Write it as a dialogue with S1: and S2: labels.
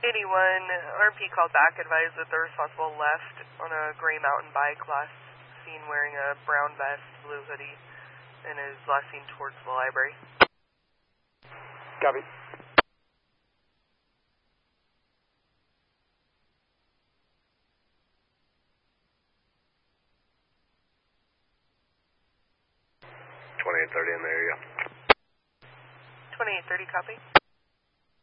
S1: 81, RP called back, advised that the responsible left on a gray mountain bike, last seen wearing a brown vest, blue hoodie, and is last seen towards the library.
S2: Copy.
S3: $2830 in the area.
S1: 2830, copy.